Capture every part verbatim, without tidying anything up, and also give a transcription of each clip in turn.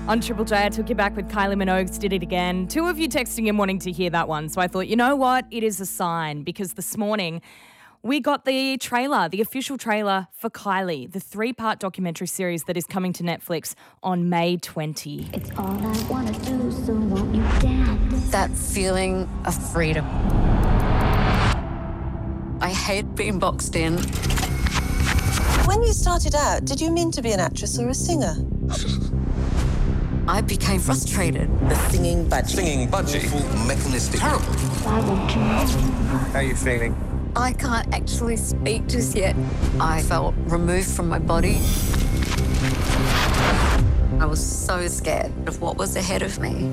On Triple J, I took you back with Kylie Minogue's Did It Again. Two of you texting in wanting to hear that one. So I thought, you know what? It is a sign because this morning we got the trailer, the official trailer for Kylie, the three-part documentary series that is coming to Netflix on May twentieth. It's all I wanna do, so won't you dance? That feeling of freedom. I hate being boxed in. When you started out, did you mean to be an actress or a singer? I became frustrated. The singing budgie. Singing budgie. Awful, mechanistic. Terrible. I want to know. How are you feeling? I can't actually speak just yet. I felt removed from my body. I was so scared of what was ahead of me.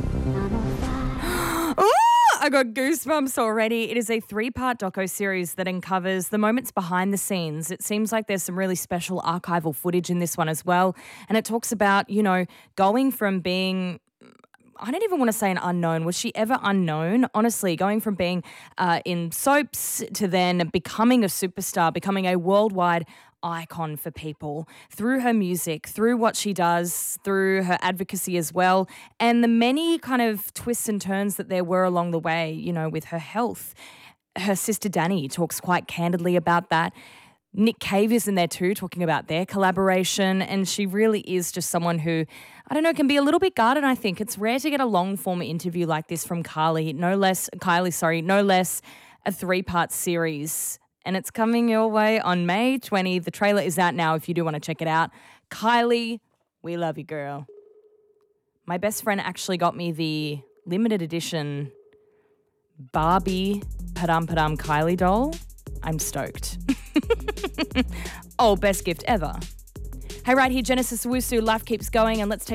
I got goosebumps already. It is a three-part doco-series that uncovers the moments behind the scenes. It seems like there's some really special archival footage in this one as well. And it talks about, you know, going from being... I don't even want to say an unknown. Was she ever unknown? Honestly, going from being uh, in soaps to then becoming a superstar, becoming a worldwide icon for people through her music, through what she does, through her advocacy as well, and the many kind of twists and turns that there were along the way, you know, with her health. Her sister Danny talks quite candidly about that. Nick Cave is in there too, talking about their collaboration, and she really is just someone who, I don't know, can be a little bit guarded, I think. It's rare to get a long-form interview like this from Kylie, no less, Kylie, sorry, no less a three-part series. And it's coming your way on May twentieth. The trailer is out now if you do want to check it out. Kylie, we love you, girl. My best friend actually got me the limited edition Barbie Padam Padam Kylie doll. I'm stoked. Oh, best gift ever. Hey, right here, Genesis Owusu, life keeps going, and let's take